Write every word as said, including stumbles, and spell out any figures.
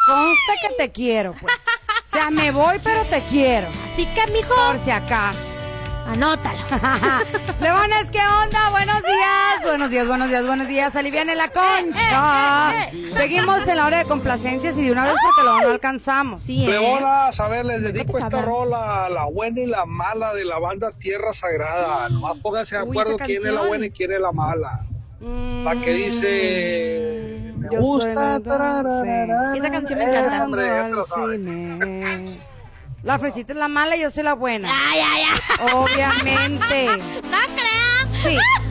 consta que te quiero, pues. O sea, me voy, pero te quiero. Así que, mijo, por si acaso. anótalo. Leones, ¿qué onda? Buenos días. Buenos días, buenos días, buenos días. Aliviane la concha. Eh, eh, eh. Seguimos en la hora de complacencias y de una vez porque lo no alcanzamos. Sí, ¿eh? Leonas, a ver, les dedico Pues, esta habla. rola, la buena y la mala de la banda Tierra Sagrada. Nomás pónganse de Uy, acuerdo esa quién es la canción. buena y quién es la mala. Mm, La que dice... Me yo soy gusta... la tararara, Esa canción me esa, encanta. hombre, ya te al lo sabes. cine. La fresita es la mala y yo soy la buena. Ay, ay, ay. Obviamente. No creas. Sí.